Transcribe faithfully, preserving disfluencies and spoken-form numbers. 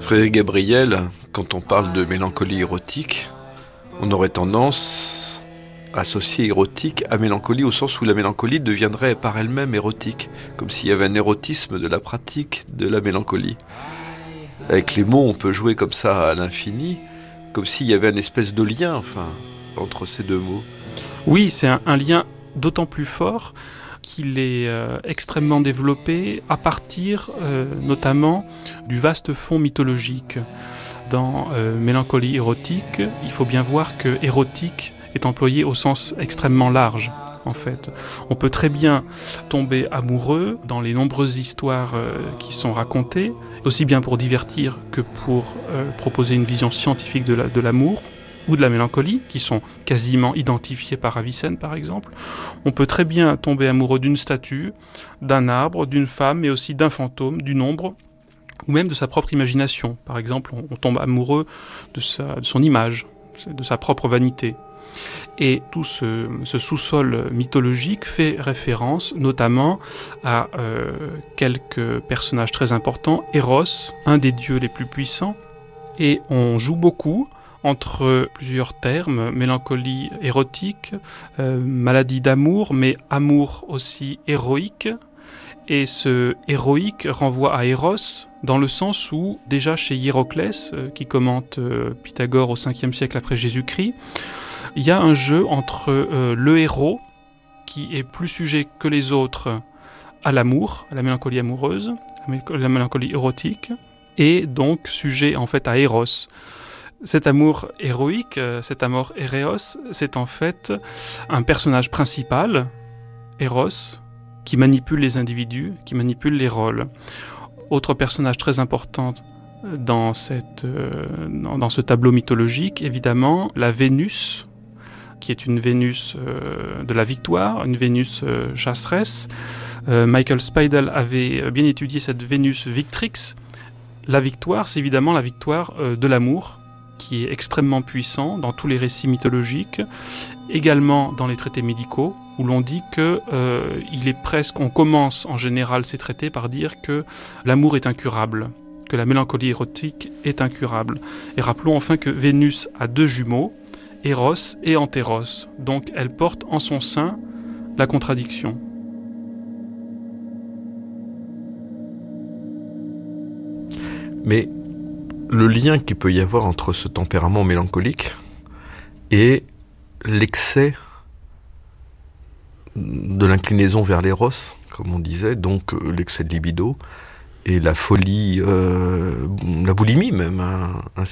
Frédéric Gabriel, quand on parle de mélancolie érotique, on aurait tendance à associer érotique à mélancolie au sens où la mélancolie deviendrait par elle-même érotique, comme s'il y avait un érotisme de la pratique de la mélancolie. Avec les mots, on peut jouer comme ça à l'infini, comme s'il y avait une espèce de lien, enfin, entre ces deux mots. Oui, c'est un, un lien d'autant plus fort qu'il est euh, extrêmement développé à partir euh, notamment du vaste fond mythologique. Dans euh, mélancolie érotique, il faut bien voir que érotique est employé au sens extrêmement large. En fait, on peut très bien tomber amoureux dans les nombreuses histoires euh, qui sont racontées, aussi bien pour divertir que pour euh, proposer une vision scientifique de, la, de l'amour ou de la mélancolie, qui sont quasiment identifiés par Avicenne par exemple. On peut très bien tomber amoureux d'une statue, d'un arbre, d'une femme, mais aussi d'un fantôme, d'une ombre, ou même de sa propre imagination. Par exemple, on, on tombe amoureux de, sa, de son image, de sa propre vanité. Et tout ce, ce sous-sol mythologique fait référence notamment à euh, quelques personnages très importants. Eros, un des dieux les plus puissants, et on joue beaucoup entre plusieurs termes, mélancolie érotique, euh, maladie d'amour, mais amour aussi héroïque. Et ce héroïque renvoie à Eros, dans le sens où, déjà chez Hiéroclès, euh, qui commente euh, Pythagore au cinquième siècle après Jésus-Christ, il y a un jeu entre euh, le héros, qui est plus sujet que les autres à l'amour, à la mélancolie amoureuse, à la mélancolie érotique, et donc sujet en fait à Eros. Cet amour héroïque, cet amour héréos, c'est en fait un personnage principal, Eros, qui manipule les individus, qui manipule les rôles. Autre personnage très important dans, cette, euh, dans, dans ce tableau mythologique, évidemment, la Vénus, qui est une Vénus euh, de la victoire, une Vénus euh, chasseresse. Euh, Michael Speidel avait bien étudié cette Vénus victrix. La victoire, c'est évidemment la victoire euh, de l'amour, qui est extrêmement puissant dans tous les récits mythologiques, également dans les traités médicaux, où l'on dit que euh, il est presque, on commence en général ces traités par dire que l'amour est incurable, que la mélancolie érotique est incurable. Et rappelons enfin que Vénus a deux jumeaux, Eros et Antéros, donc elle porte en son sein la contradiction. Mais le lien qu'il peut y avoir entre ce tempérament mélancolique et l'excès de l'inclinaison vers l'éros, comme on disait, donc euh, l'excès de libido, et la folie, euh, la boulimie même, hein,